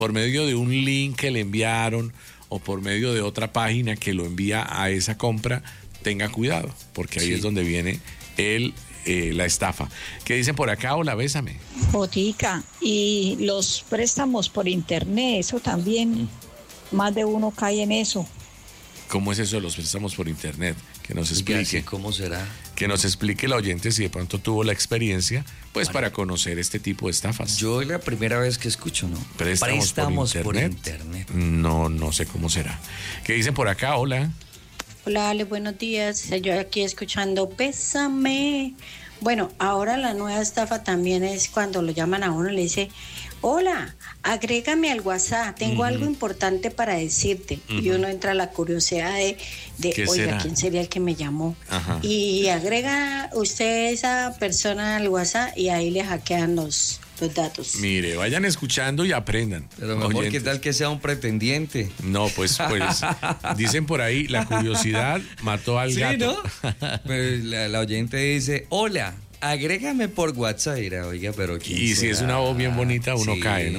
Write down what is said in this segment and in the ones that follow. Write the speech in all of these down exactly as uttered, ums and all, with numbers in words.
por medio de un link que le enviaron o por medio de otra página que lo envía a esa compra, tenga cuidado, porque ahí sí es donde viene el, eh, la estafa. ¿Qué dicen por acá? Hola, bésame. Jotica, y los préstamos por internet, eso también, mm. más de uno cae en eso. ¿Cómo es eso de los préstamos por internet? Que nos explique. ¿Cómo será? Que nos explique la oyente si de pronto tuvo la experiencia, pues vale, para conocer este tipo de estafas. Yo es la primera vez que escucho, ¿no? Préstamos, préstamos por, internet. por internet. No, no sé cómo será. ¿Qué dicen por acá? Hola. Hola, Ale, buenos días. Yo aquí escuchando Pésame. Bueno, ahora la nueva estafa también es cuando lo llaman a uno y le dice, hola, agrégame al WhatsApp, tengo uh-huh. algo importante para decirte. Uh-huh. Y uno entra a la curiosidad de, de oiga, será? ¿quién sería el que me llamó? Ajá. Y agrega usted esa persona al WhatsApp y ahí le hackean los, los datos. Mire, vayan escuchando y aprendan. Pero mejor oyentes. ¿Qué tal que sea un pretendiente? No, pues, pues dicen por ahí, la curiosidad mató al sí, gato. ¿no? Pues la, la oyente dice, hola, agrégame por WhatsApp. Mira, oiga, pero ¿quién Y será? si es una voz bien bonita, uno sí. cae, ¿no?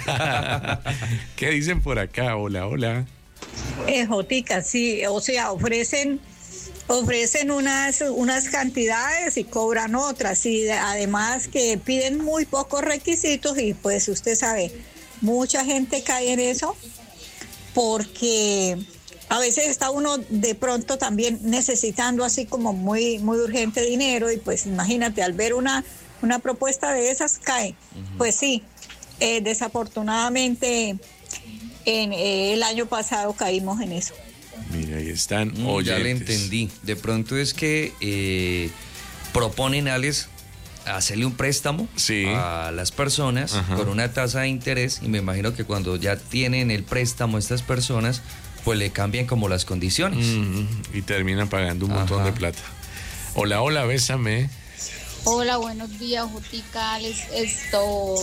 ¿Qué dicen por acá? Hola, hola. Eh, Jotica, sí, o sea, ofrecen ofrecen unas, unas cantidades y cobran otras, y además que piden muy pocos requisitos y pues usted sabe, mucha gente cae en eso porque a veces está uno de pronto también necesitando así como muy, muy urgente dinero y pues imagínate, al ver una, una propuesta de esas cae. Uh-huh. Pues sí, eh, desafortunadamente en, eh, el año pasado caímos en eso. Mira, ahí están mm, oyentes. Ya le entendí. De pronto es que eh, proponen, Alex, hacerle un préstamo sí. a las personas Ajá. con una tasa de interés y me imagino que cuando ya tienen el préstamo estas personas, pues le cambian como las condiciones. Mm, y terminan pagando un Ajá. montón de plata. Hola, hola, bésame. Hola, buenos días, Jotica. Esto,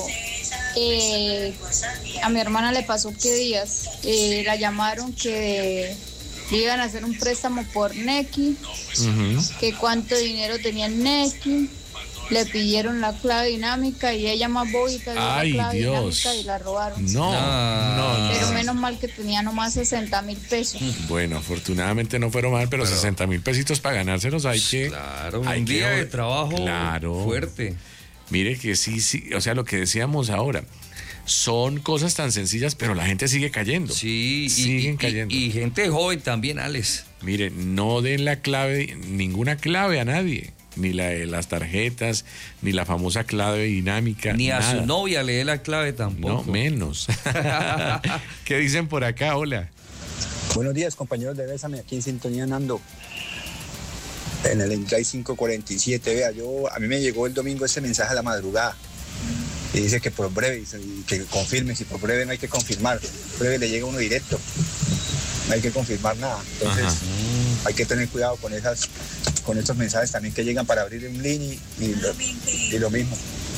eh, a mi hermana le pasó que días, eh, la llamaron que le iban a hacer un préstamo por Nequi, uh-huh. que cuánto dinero tenía en Nequi, le pidieron la clave dinámica y ella más bobita dio la clave Dios. dinámica y la robaron. No, no, no. Pero menos mal que tenía nomás sesenta mil pesos. Bueno, afortunadamente no fueron mal, pero, pero sesenta mil pesitos para ganárselos hay que... Claro, hay un que, día de trabajo claro, fuerte. Mire que sí, sí, o sea, lo que decíamos ahora, son cosas tan sencillas, pero la gente sigue cayendo. Sí, siguen y, cayendo. Y, y gente joven también, Alex. Mire, no den la clave, ninguna clave a nadie. Ni la de las tarjetas, ni la famosa clave dinámica. Ni nada. a su novia le dé la clave tampoco. No, menos. ¿Qué dicen por acá? Hola. Buenos días, compañeros de Bésame, aquí en Sintonía Nando. En el Entrade cinco cuarenta y siete, vea, yo, a mí me llegó el domingo ese mensaje a la madrugada. Y dice que por breve, y que confirme, si por breve no hay que confirmar. Por breve le llega uno directo. No hay que confirmar nada. Entonces, Ajá. hay que tener cuidado con esas... con estos mensajes también que llegan para abrir un link y, y, lo, y lo mismo.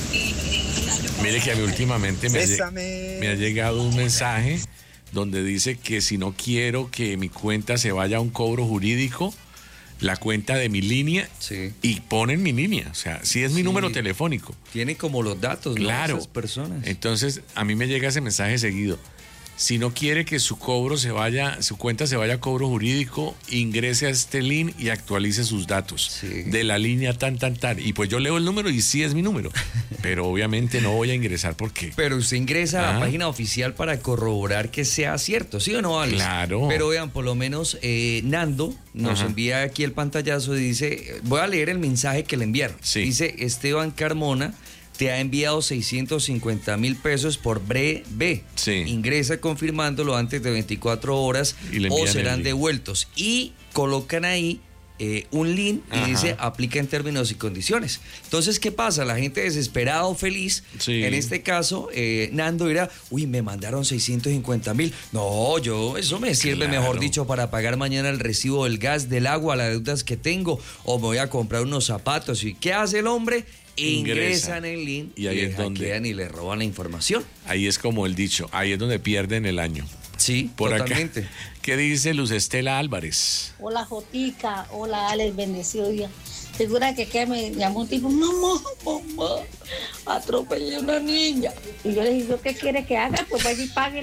Mire que a mí últimamente me ha, me ha llegado un mensaje donde dice que si no quiero que mi cuenta se vaya a un cobro jurídico, la cuenta de mi línea, sí. y ponen mi línea, o sea, si es mi sí. número telefónico. Tiene como los datos, claro, ¿no? Esas personas. Entonces, a mí me llega ese mensaje seguido. Si no quiere que su cobro se vaya, su cuenta se vaya a cobro jurídico, ingrese a este link y actualice sus datos sí. de la línea tan, tan, tan. Y pues yo leo el número y sí es mi número, pero obviamente no voy a ingresar porque... Pero usted ingresa ¿Ah? a la página oficial para corroborar que sea cierto, ¿sí o no, Alex? Claro. Pero vean, por lo menos eh, Nando nos Ajá. envía aquí el pantallazo y dice, voy a leer el mensaje que le enviaron. Sí. Dice, Esteban Carmona te ha enviado seiscientos cincuenta mil pesos por breve. Sí. Ingresa confirmándolo antes de veinticuatro horas o serán devueltos. Y colocan ahí eh, un link y Ajá. dice aplica en términos y condiciones. Entonces, ¿qué pasa? La gente desesperada o feliz, sí. en este caso, eh, Nando dirá, uy, me mandaron seiscientos cincuenta mil. No, yo, eso me sirve, claro. mejor dicho, para pagar mañana el recibo del gas, del agua, las deudas que tengo, o me voy a comprar unos zapatos. ¿Y qué hace el hombre? Ingresan en el link y ahí y es donde y le roban la información. Ahí es como el dicho, ahí es donde pierden el año. Sí, por totalmente. Acá, ¿qué dice Luz Estela Álvarez? Hola Jotica, hola Alex, bendecido día. Segura que, que me llamó un tipo, mamá, mamá, atropellé a una niña. Y yo le dije, ¿qué quiere que haga? Pues vaya y pague.